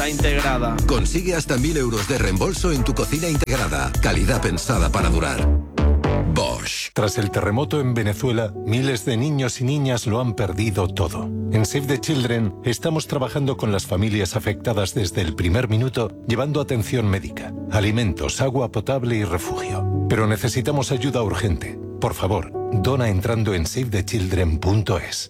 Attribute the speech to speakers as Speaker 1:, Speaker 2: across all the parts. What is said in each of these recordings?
Speaker 1: está integrada.
Speaker 2: Consigue hasta 1.000 euros de reembolso en tu cocina integrada. Calidad pensada para durar. Bosch.
Speaker 3: Tras el terremoto en Venezuela, miles de niños y niñas lo han perdido todo. En Save the Children estamos trabajando con las familias afectadas desde el primer minuto, llevando atención médica, alimentos, agua potable y refugio. Pero necesitamos ayuda urgente. Por favor, dona entrando en savethechildren.es.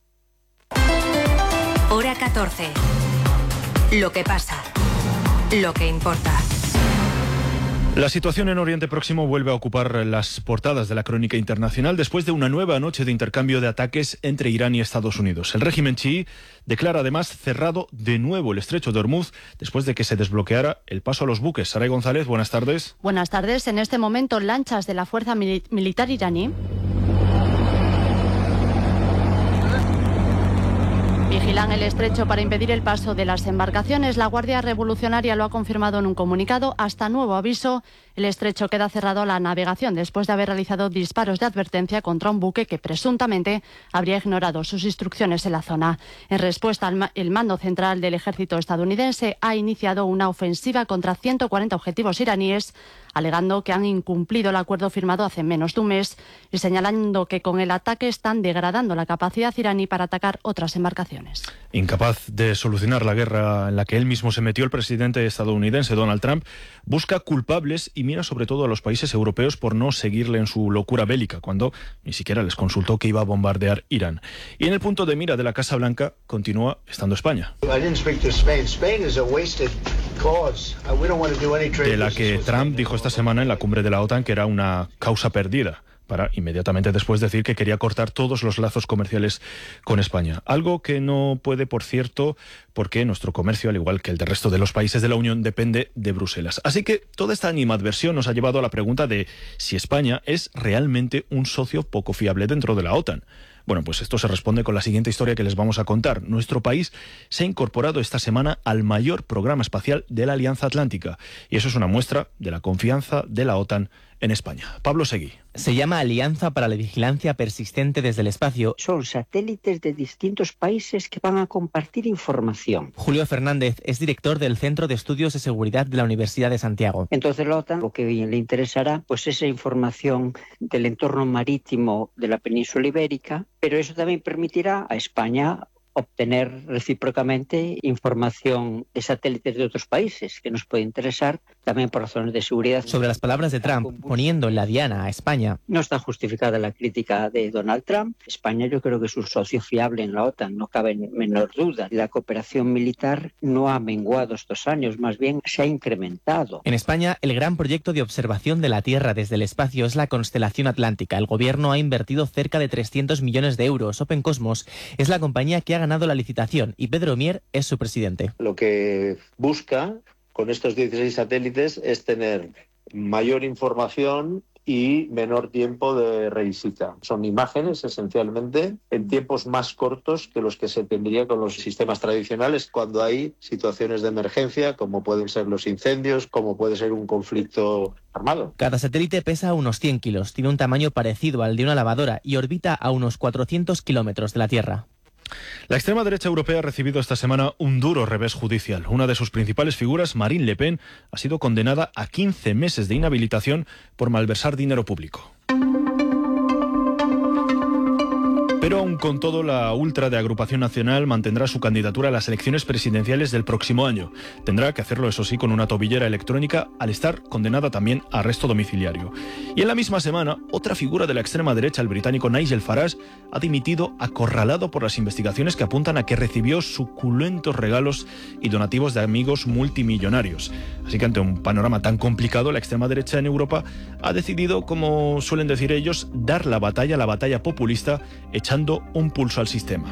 Speaker 4: Hora 14. Lo que pasa. Lo que importa.
Speaker 5: La situación en Oriente Próximo vuelve a ocupar las portadas de la crónica internacional después de una nueva noche de intercambio de ataques entre Irán y Estados Unidos. El régimen chií declara además cerrado de nuevo el estrecho de Hormuz después de que se desbloqueara el paso a los buques. Saray González, buenas tardes.
Speaker 6: Buenas tardes. En este momento, lanchas de la fuerza militar iraní vigilan el estrecho para impedir el paso de las embarcaciones. La Guardia Revolucionaria lo ha confirmado en un comunicado. Hasta nuevo aviso, el estrecho queda cerrado a la navegación después de haber realizado disparos de advertencia contra un buque que presuntamente habría ignorado sus instrucciones en la zona. En respuesta, el mando central del ejército estadounidense ha iniciado una ofensiva contra 140 objetivos iraníes, alegando que han incumplido el acuerdo firmado hace menos de un mes y señalando que con el ataque están degradando la capacidad iraní para atacar otras embarcaciones.
Speaker 5: Incapaz de solucionar la guerra en la que él mismo se metió, el presidente estadounidense Donald Trump busca culpables y mira sobre todo a los países europeos por no seguirle en su locura bélica, cuando ni siquiera les consultó que iba a bombardear Irán. Y en el punto de mira de la Casa Blanca continúa estando España, de la que Trump dijo esta semana en la cumbre de la OTAN que era una causa perdida, para inmediatamente después decir que quería cortar todos los lazos comerciales con España. Algo que no puede, por cierto, porque nuestro comercio, al igual que el del resto de los países de la Unión, depende de Bruselas. Así que toda esta animadversión nos ha llevado a la pregunta de si España es realmente un socio poco fiable dentro de la OTAN. Bueno, pues esto se responde con la siguiente historia que les vamos a contar. Nuestro país se ha incorporado esta semana al mayor programa espacial de la Alianza Atlántica, y eso es una muestra de la confianza de la OTAN en España. Pablo Seguí.
Speaker 7: Se llama Alianza para la Vigilancia Persistente desde el Espacio.
Speaker 8: Son satélites de distintos países que van a compartir información.
Speaker 7: Julio Fernández es director del Centro de Estudios de Seguridad de la Universidad de Santiago.
Speaker 8: Entonces la OTAN lo que le interesará pues esa información del entorno marítimo de la península ibérica, pero eso también permitirá a España obtener recíprocamente información de satélites de otros países que nos puede interesar también por razones de seguridad.
Speaker 7: Sobre las palabras de Trump, poniendo en la diana a España.
Speaker 8: No está justificada la crítica de Donald Trump. España yo creo que es un socio fiable en la OTAN, no cabe menor duda. La cooperación militar no ha menguado estos años, más bien se ha incrementado.
Speaker 7: En España, el gran proyecto de observación de la Tierra desde el espacio es la constelación atlántica. El gobierno ha invertido cerca de 300 millones de euros. Open Cosmos es la compañía que ha ganado la licitación y Pedro Mier es su presidente.
Speaker 9: Lo que busca con estos 16 satélites es tener mayor información y menor tiempo de revisita. Son imágenes esencialmente en tiempos más cortos que los que se tendría con los sistemas tradicionales cuando hay situaciones de emergencia, como pueden ser los incendios, como puede ser un conflicto armado.
Speaker 7: Cada satélite pesa unos 100 kilos, tiene un tamaño parecido al de una lavadora y orbita a unos 400 kilómetros de la Tierra.
Speaker 5: La extrema derecha europea ha recibido esta semana un duro revés judicial. Una de sus principales figuras, Marine Le Pen, ha sido condenada a 15 meses de inhabilitación por malversar dinero público. Pero aún con todo, la ultra de Agrupación Nacional mantendrá su candidatura a las elecciones presidenciales del próximo año. Tendrá que hacerlo, eso sí, con una tobillera electrónica, al estar condenada también a arresto domiciliario. Y en la misma semana, otra figura de la extrema derecha, el británico Nigel Farage, ha dimitido acorralado por las investigaciones que apuntan a que recibió suculentos regalos y donativos de amigos multimillonarios. Así que ante un panorama tan complicado, la extrema derecha en Europa ha decidido, como suelen decir ellos, dar la batalla populista, echando un pulso al sistema.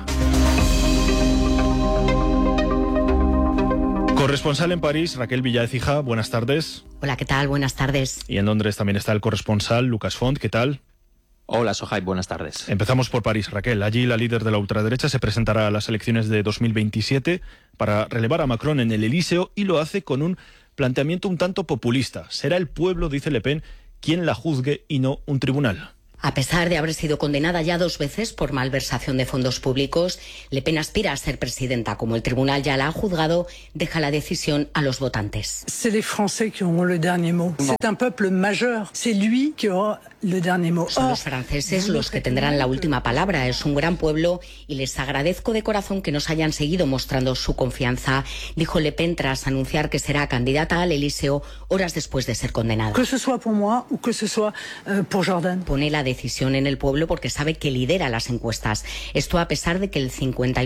Speaker 5: Corresponsal en París, Raquel Villaécija, buenas tardes.
Speaker 10: Hola, ¿qué tal? Buenas tardes.
Speaker 5: Y en Londres también está el corresponsal Lucas Font, ¿qué tal?
Speaker 11: Hola, Sohaib, buenas tardes.
Speaker 5: Empezamos por París, Raquel. Allí la líder de la ultraderecha se presentará a las elecciones de 2027 para relevar a Macron en el Elíseo y lo hace con un planteamiento un tanto populista. Será el pueblo, dice Le Pen, quien la juzgue y no un tribunal.
Speaker 1: A pesar de haber sido condenada ya 2 veces por malversación de fondos públicos, Le Pen aspira a ser presidenta. Como el tribunal ya la ha juzgado, deja la decisión a los votantes.
Speaker 10: C'est les Français qui auront le dernier mot. C'est un peuple majeur. C'est lui qui aura le dernier mot.
Speaker 1: Son los franceses los que tendrán la última palabra. Es un gran pueblo y les agradezco de corazón que nos hayan seguido mostrando su confianza, dijo Le Pen tras anunciar que será candidata al Elíseo horas después de ser condenada.
Speaker 10: Que ce soit pour moi ou que ce soit pour Jordan.
Speaker 1: Pone la decisión en el pueblo porque sabe que lidera las encuestas. Esto a pesar de que el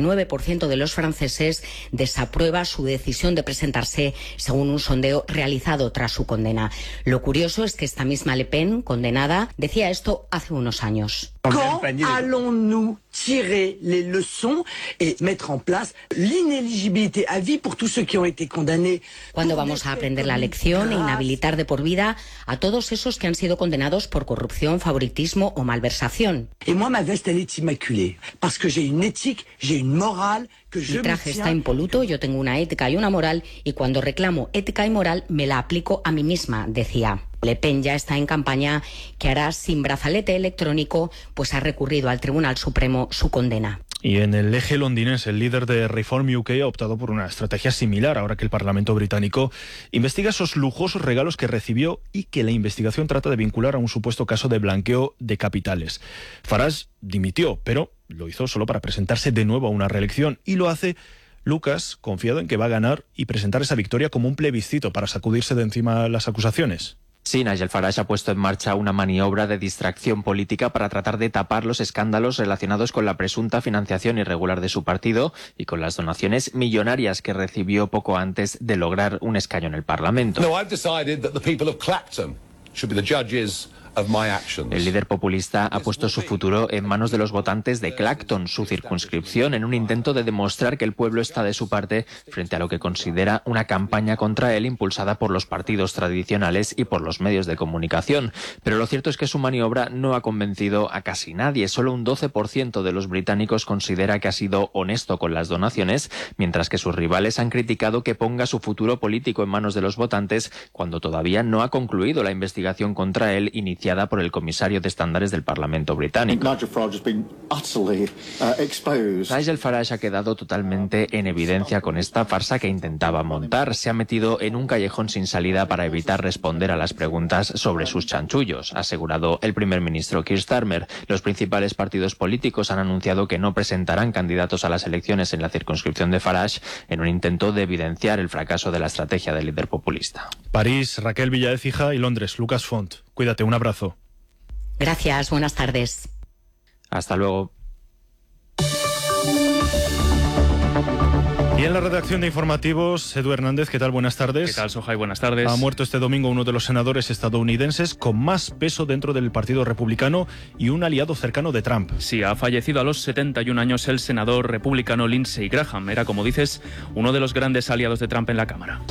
Speaker 1: 59% de los franceses desaprueba su decisión de presentarse, según un sondeo realizado tras su condena. Lo curioso es que esta misma Le Pen, condenada, decía esto hace unos años.
Speaker 12: Quand allons-nous tirer les leçons et mettre en place l'inéligibilité à vie pour tous ceux qui ont été condamnés?
Speaker 1: ¿Cuándo vamos a aprender la lección e inhabilitar de por vida a todos esos que han sido condenados por corrupción, favoritismo o malversación?
Speaker 12: Et moi, ma veste, elle est immaculée. Parce que j'ai une éthique, j'ai une morale que je
Speaker 1: Mi traje está impoluto, yo tengo una ética y una moral, y cuando reclamo ética y moral me la aplico a mí misma, decía. Le Pen ya está en campaña que hará sin brazalete electrónico, pues ha recurrido al Tribunal Supremo su condena.
Speaker 5: Y en el eje londinense, el líder de Reform UK ha optado por una estrategia similar ahora que el Parlamento británico investiga esos lujosos regalos que recibió y que la investigación trata de vincular a un supuesto caso de blanqueo de capitales. Farage dimitió, pero lo hizo solo para presentarse de nuevo a una reelección, y lo hace Lucas, confiado en que va a ganar y presentar esa victoria como un plebiscito para sacudirse de encima las acusaciones.
Speaker 11: Sí, Nigel Farage ha puesto en marcha una maniobra de distracción política para tratar de tapar los escándalos relacionados con la presunta financiación irregular de su partido y con las donaciones millonarias que recibió poco antes de lograr un escaño en el Parlamento.
Speaker 13: No, I've decided that the people of Clacton should be the judges of my actions.
Speaker 11: El líder populista ha puesto su futuro en manos de los votantes de Clacton, su circunscripción, en un intento de demostrar que el pueblo está de su parte frente a lo que considera una campaña contra él impulsada por los partidos tradicionales y por los medios de comunicación. Pero lo cierto es que su maniobra no ha convencido a casi nadie. Solo un 12% de los británicos considera que ha sido honesto con las donaciones, mientras que sus rivales han criticado que ponga su futuro político en manos de los votantes cuando todavía no ha concluido la investigación contra él iniciada por el comisario de estándares del Parlamento británico. Nigel Farage ha quedado totalmente en evidencia con esta farsa que intentaba montar. Se ha metido en un callejón sin salida para evitar responder a las preguntas sobre sus chanchullos, ha asegurado el primer ministro Keir Starmer. Los principales partidos políticos han anunciado que no presentarán candidatos a las elecciones en la circunscripción de Farage en un intento de evidenciar el fracaso de la estrategia del líder populista.
Speaker 5: París, Raquel Villaécija, y Londres, Lucas Font. Cuídate, un abrazo.
Speaker 1: Gracias, buenas tardes.
Speaker 11: Hasta luego.
Speaker 5: Y en la redacción de informativos, Edu Hernández, ¿qué tal? Buenas tardes.
Speaker 14: ¿Qué tal, Sohai? Buenas tardes.
Speaker 5: Ha muerto este domingo uno de los senadores estadounidenses con más peso dentro del Partido Republicano y un aliado cercano de Trump.
Speaker 14: Sí, ha fallecido a los 71 años el senador republicano Lindsey Graham. Era, como dices, uno de los grandes aliados de Trump en la Cámara.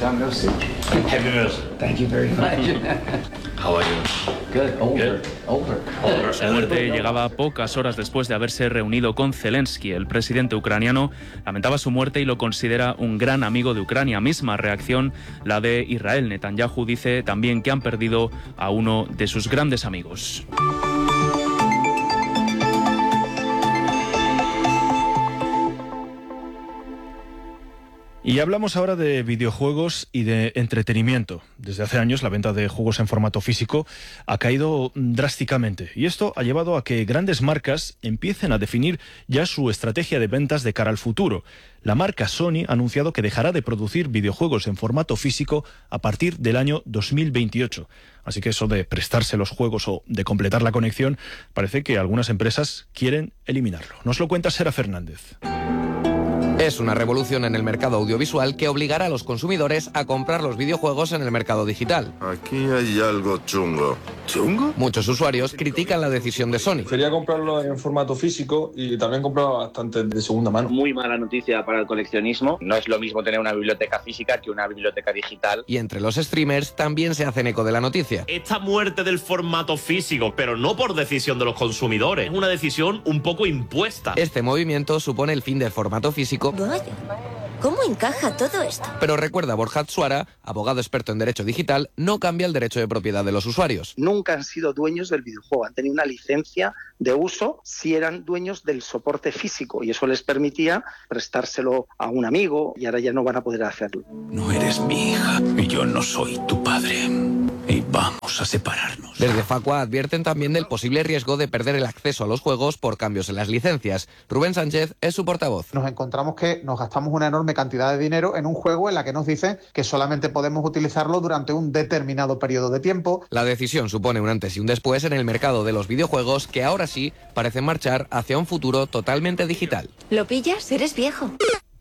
Speaker 14: Su muerte llegaba pocas horas después de haberse reunido con Zelensky. El presidente ucraniano lamentaba su muerte y lo considera un gran amigo de Ucrania. Misma reacción la de Israel. Netanyahu dice también que han perdido a uno de sus grandes amigos.
Speaker 5: Y hablamos ahora de videojuegos y de entretenimiento. Desde hace años la venta de juegos en formato físico ha caído drásticamente, y esto ha llevado a que grandes marcas empiecen a definir ya su estrategia de ventas de cara al futuro. La marca Sony ha anunciado que dejará de producir videojuegos en formato físico a partir del año 2028. Así que eso de prestarse los juegos o de completar la conexión, parece que algunas empresas quieren eliminarlo. Nos lo cuenta Sera Fernández.
Speaker 15: Es una revolución en el mercado audiovisual que obligará a los consumidores a comprar los videojuegos en el mercado digital.
Speaker 16: Aquí hay algo chungo.
Speaker 15: ¿Chungo? Muchos usuarios critican la decisión de Sony.
Speaker 17: Quería comprarlo en formato físico y también compraba bastante de segunda mano.
Speaker 18: Muy mala noticia para el coleccionismo. No es lo mismo tener una biblioteca física que una biblioteca digital.
Speaker 15: Y entre los streamers también se hacen eco de la noticia.
Speaker 19: Esta muerte del formato físico, pero no por decisión de los consumidores. Es una decisión un poco impuesta.
Speaker 15: Este movimiento supone el fin del formato físico
Speaker 20: ¿Cómo encaja todo esto?
Speaker 15: Pero recuerda Borja Suara, abogado experto en derecho digital, no cambia el derecho de propiedad de los usuarios.
Speaker 21: Nunca han sido dueños del videojuego, han tenido una licencia de uso si eran dueños del soporte físico y eso les permitía prestárselo a un amigo y ahora ya no van a poder hacerlo.
Speaker 22: No eres mi hija y yo no soy tu padre. Y vamos a separarnos.
Speaker 15: Desde Facua advierten también del posible riesgo de perder el acceso a los juegos por cambios en las licencias. Rubén Sánchez es su portavoz.
Speaker 23: Nos encontramos que nos gastamos una enorme cantidad de dinero en un juego en la que nos dicen que solamente podemos utilizarlo durante un determinado periodo de tiempo.
Speaker 15: La decisión supone un antes y un después en el mercado de los videojuegos que ahora sí parecen marchar hacia un futuro totalmente digital.
Speaker 20: ¿Lo pillas? Eres viejo.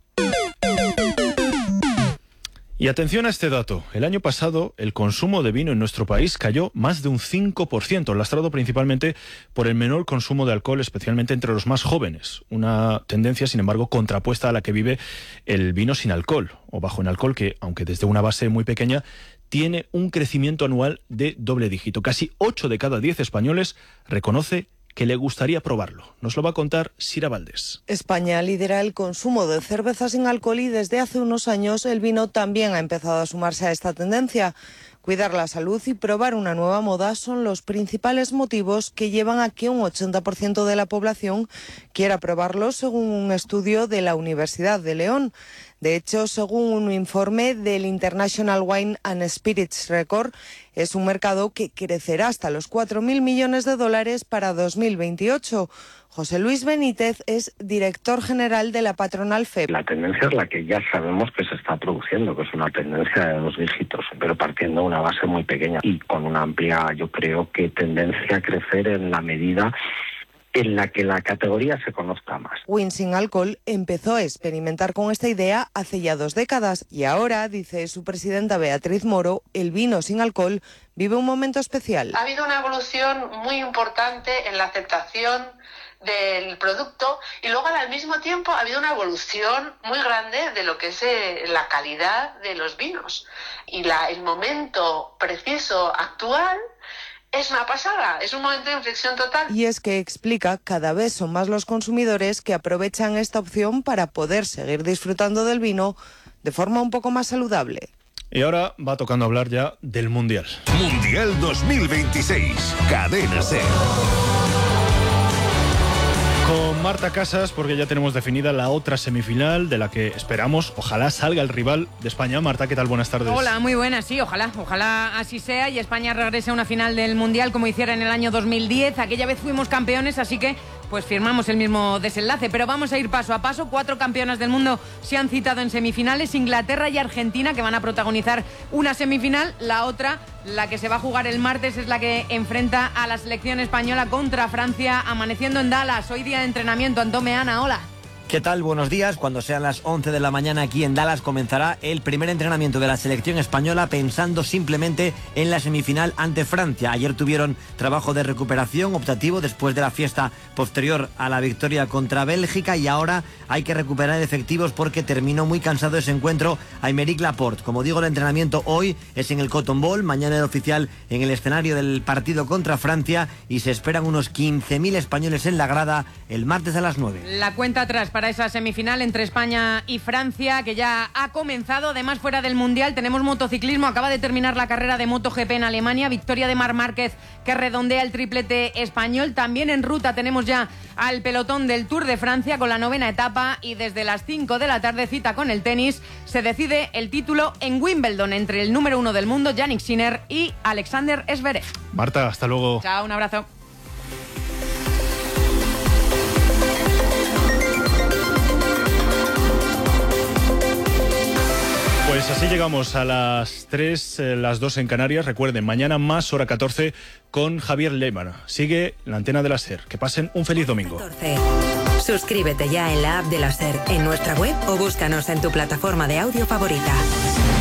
Speaker 5: Y atención a este dato. El año pasado el consumo de vino en nuestro país cayó más de un 5%, lastrado principalmente por el menor consumo de alcohol, especialmente entre los más jóvenes. Una tendencia, sin embargo, contrapuesta a la que vive el vino sin alcohol o bajo en alcohol, que, aunque desde una base muy pequeña, tiene un crecimiento anual de doble dígito. Casi 8 de cada 10 españoles reconoce que le gustaría probarlo. Nos lo va a contar Sira Valdés.
Speaker 24: España lidera el consumo de cerveza sin alcohol y desde hace unos años el vino también ha empezado a sumarse a esta tendencia. Cuidar la salud y probar una nueva moda son los principales motivos que llevan a que un 80% de la población quiera probarlo, según un estudio de la Universidad de León. De hecho, según un informe del International Wine and Spirits Record, es un mercado que crecerá hasta los 4.000 millones de dólares para 2028. José Luis Benítez es director general de la patronal FEP.
Speaker 25: La tendencia es la que ya sabemos que se está produciendo, que es una tendencia de 2 dígitos, pero partiendo de una base muy pequeña y con una amplia, yo creo que tendencia a crecer en la medida en la que la categoría se conozca más.
Speaker 24: Win sin alcohol empezó a experimentar con esta idea hace ya 2 décadas y ahora, dice su presidenta Beatriz Moro, el vino sin alcohol vive un momento especial.
Speaker 26: Ha habido una evolución muy importante en la aceptación del producto y luego al mismo tiempo ha habido una evolución muy grande de lo que es la calidad de los vinos y el momento preciso actual es una pasada, es un momento de inflexión total.
Speaker 24: Y es que, explica, cada vez son más los consumidores que aprovechan esta opción para poder seguir disfrutando del vino de forma un poco más saludable.
Speaker 5: Y ahora va tocando hablar ya del Mundial.
Speaker 2: Mundial 2026, Cadena SER.
Speaker 5: Con Marta Casas, porque ya tenemos definida la otra semifinal de la que esperamos, ojalá salga el rival de España. Marta, ¿qué tal? Buenas tardes.
Speaker 27: Hola, muy buenas, sí, ojalá así sea y España regrese a una final del Mundial como hiciera en el año 2010. Aquella vez fuimos campeones, así que pues firmamos el mismo desenlace, pero vamos a ir paso a paso. 4 campeonas del mundo se han citado en semifinales, Inglaterra y Argentina, que van a protagonizar una semifinal. La otra, la que se va a jugar el martes, es la que enfrenta a la selección española contra Francia, amaneciendo en Dallas. Hoy día de entrenamiento. Antón Meana, hola.
Speaker 28: ¿Qué tal? Buenos días. Cuando sean las 11 de la mañana aquí en Dallas comenzará el primer entrenamiento de la selección española pensando simplemente en la semifinal ante Francia. Ayer tuvieron trabajo de recuperación optativo después de la fiesta posterior a la victoria contra Bélgica y ahora hay que recuperar efectivos porque terminó muy cansado ese encuentro Aymeric Laporte. Como digo, el entrenamiento hoy es en el Cotton Bowl, mañana el oficial en el escenario del partido contra Francia y se esperan unos 15.000 españoles en la grada el martes a las 9.
Speaker 27: La cuenta atrás para esa semifinal entre España y Francia, que ya ha comenzado. Además, fuera del Mundial tenemos motociclismo. Acaba de terminar la carrera de MotoGP en Alemania. Victoria de Marc Márquez, que redondea el triplete español. También en ruta tenemos ya al pelotón del Tour de Francia con la 9ª etapa. Y desde las 5 de la tarde, cita con el tenis. Se decide el título en Wimbledon entre el número 1 del mundo, Jannik Sinner, y Alexander Zverev.
Speaker 5: Marta, hasta luego.
Speaker 27: Chao, un abrazo.
Speaker 5: Pues así llegamos a las 3, las 2 en Canarias. Recuerden, mañana más hora 14 con Javier Lehmann. Sigue la antena de la SER. Que pasen un feliz domingo.
Speaker 4: 14. Suscríbete ya en la app de la SER, en nuestra web o búscanos en tu plataforma de audio favorita.